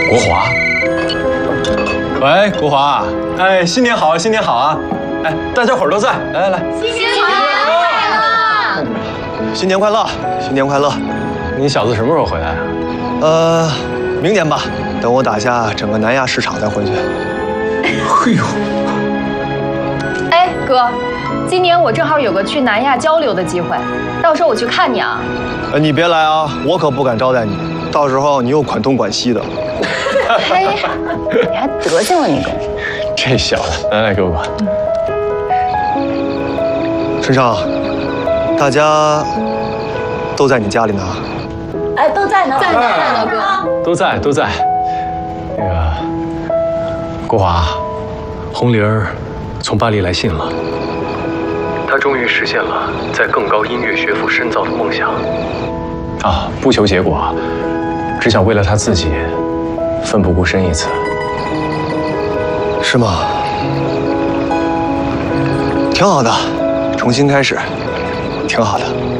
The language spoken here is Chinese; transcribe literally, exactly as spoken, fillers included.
国华。喂，国华。哎，新年好，新年好啊！哎，大家伙儿都在，来来来。 新年快乐！ 新年快乐，新年快乐！ 你小子什么时候回来啊？ 呃，明年吧，等我打下整个南亚市场再回去。 嘿呦！ 哎，哥，今年我正好有个去南亚交流的机会，到时候我去看你啊。 呃，你别来啊，我可不敢招待你，到时候你又管东管西的。 嘿，你还得罪了你哥？ 这小子，来来给我管。 春生，大家都在你家里呢。 哎，都在呢，在呢，在呢，哥。 都在，都在。那个，国华，红玲儿从巴黎来信了。她终于实现了在更高音乐学府深造的梦想。啊，不求结果，只想为了她自己，奋不顾身一次。 是吗？挺好的，重新开始，挺好的。